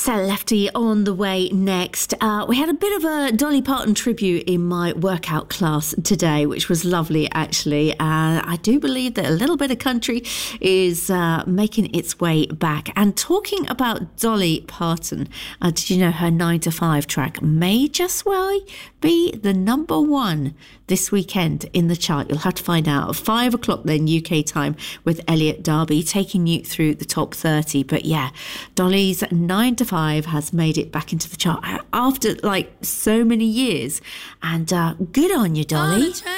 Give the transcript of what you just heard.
Lefty on the way next. We had a bit of a Dolly Parton tribute in my workout class today, which was lovely, actually. I do believe that a little bit of country is making its way back. And talking about Dolly Parton, did you know her 9 to 5 track may just well be the number one this weekend in the chart? You'll have to find out. 5 o'clock then, UK time, with Elliot Darby taking you through the top 30. But yeah, Dolly's 9 to 5 has made it back into the chart after like so many years. And good on you, Dolly.